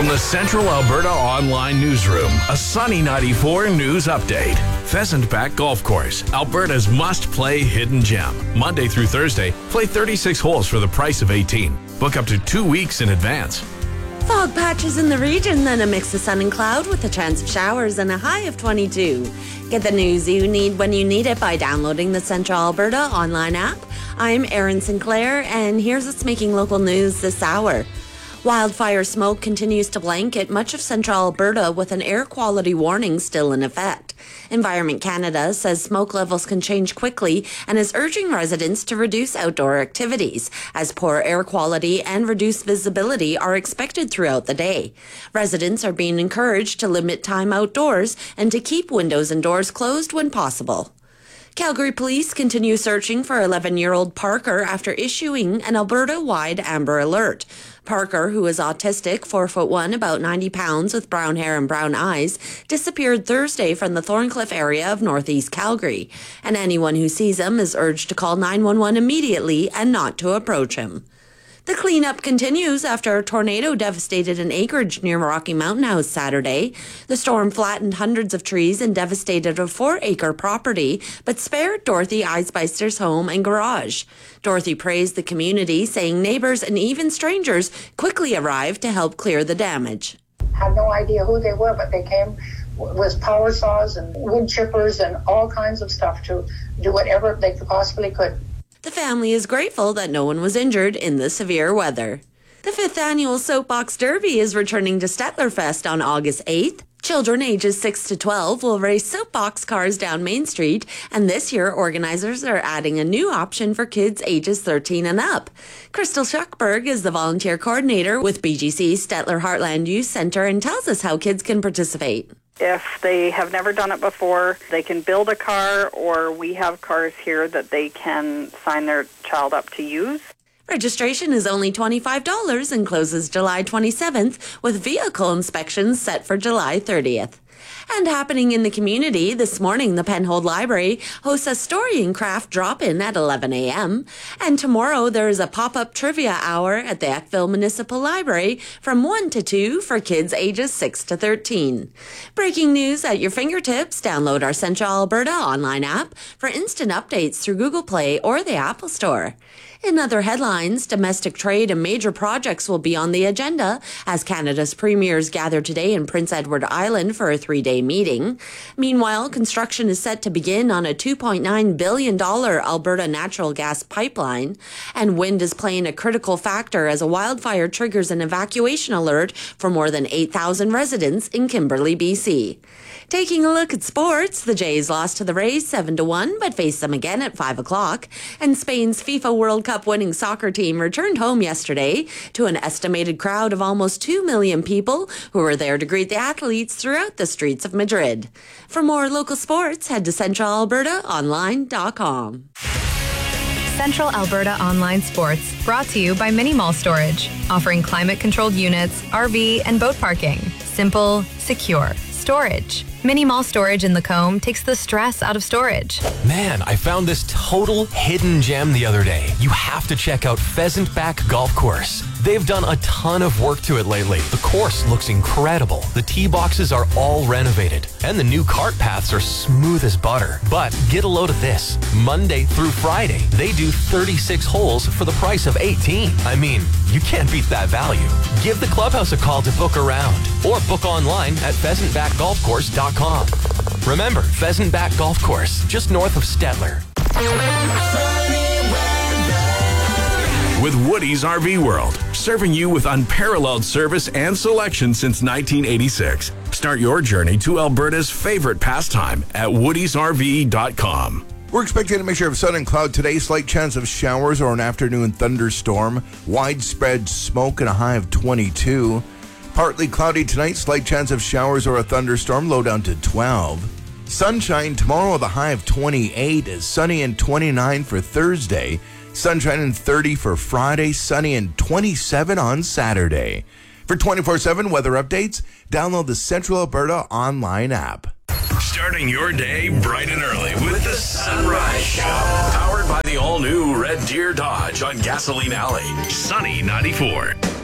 From the Central Alberta Online Newsroom, a Sunny 94 news update. Pheasant Back Golf Course, Alberta's must-play hidden gem. Monday through Thursday, play 36 holes for the price of 18. Book up to 2 weeks in advance. Fog patches in the region, then a mix of sun and cloud with a chance of showers and a high of 22. Get the news you need when you need it by downloading the Central Alberta Online app. I'm Erin Sinclair, and here's what's making local news this hour. Wildfire smoke continues to blanket much of central Alberta with an air quality warning still in effect. Environment Canada says smoke levels can change quickly and is urging residents to reduce outdoor activities as poor air quality and reduced visibility are expected throughout the day. Residents are being encouraged to limit time outdoors and to keep windows and doors closed when possible. Calgary police continue searching for 11-year-old Parker after issuing an Alberta-wide Amber Alert. Parker, who is autistic, 4'1", about 90 pounds, with brown hair and brown eyes, disappeared Thursday from the Thorncliffe area of northeast Calgary, and anyone who sees him is urged to call 911 immediately and not to approach him. The cleanup continues after a tornado devastated an acreage near Rocky Mountain House Saturday. The storm flattened hundreds of trees and devastated a 4-acre property, but spared Dorothy Eisbeister's home and garage. Dorothy praised the community, saying neighbors and even strangers quickly arrived to help clear the damage. I had no idea who they were, but they came with power saws and wood chippers and all kinds of stuff to do whatever they possibly could. The family is grateful that no one was injured in the severe weather. The 5th annual Soapbox Derby is returning to Stettlerfest on August 8th. Children ages 6 to 12 will race soapbox cars down Main Street, and this year organizers are adding a new option for kids ages 13 and up. Crystal Schuckberg is the volunteer coordinator with BGC Stettler Heartland Youth Centre and tells us how kids can participate. If they have never done it before, they can build a car, or we have cars here that they can sign their child up to use. Registration is only $25 and closes July 27th, with vehicle inspections set for July 30th. And happening in the community, this morning the Penhold Library hosts a story and craft drop-in at 11 a.m. And tomorrow there is a pop-up trivia hour at the Eckville Municipal Library from 1 to 2 for kids ages 6 to 13. Breaking news at your fingertips. Download our Central Alberta online app for instant updates through Google Play or the Apple Store. In other headlines, domestic trade and major projects will be on the agenda as Canada's premiers gather today in Prince Edward Island for a 3-day meeting. Meanwhile, construction is set to begin on a $2.9 billion Alberta natural gas pipeline, and wind is playing a critical factor as a wildfire triggers an evacuation alert for more than 8,000 residents in Kimberley, BC. Taking a look at sports, the Jays lost to the Rays 7-1, but face them again at 5 o'clock, and Spain's FIFA World Cup winning soccer team returned home yesterday to an estimated crowd of almost 2 million people who were there to greet the athletes throughout the streets of Madrid. For more local sports, head to centralalbertaonline.com. Central Alberta Online Sports, brought to you by Mini Mall Storage, offering climate-controlled units, RV, and boat parking. Simple, secure storage. Mini Mall Storage in Lacombe takes the stress out of storage. Man, I found this total hidden gem the other day. You have to check out Pheasant Back Golf Course. They've done a ton of work to it lately. The course looks incredible. The tee boxes are all renovated, and the new cart paths are smooth as butter. But get a load of this. Monday through Friday, they do 36 holes for the price of 18. I mean, you can't beat that value. Give the clubhouse a call to book around, or book online at pheasantbackgolfcourse.com. Remember, Pheasant Back Golf Course, just north of Stettler. With Woody's RV World, serving you with unparalleled service and selection since 1986. Start your journey to Alberta's favorite pastime at woodysrv.com. We're expecting a mixture of sun and cloud today, slight chance of showers or an afternoon thunderstorm, widespread smoke and a high of 22. Partly cloudy tonight, slight chance of showers or a thunderstorm, low down to 12. Sunshine tomorrow with a high of 28, sunny and 29 for Thursday. Sunshine and 30 for Friday, sunny and 27 on Saturday. For 24/7 weather updates, download the Central Alberta online app. Starting your day bright and early with the Sunrise Show. Powered by the all-new Red Deer Dodge on Gasoline Alley. Sunny 94.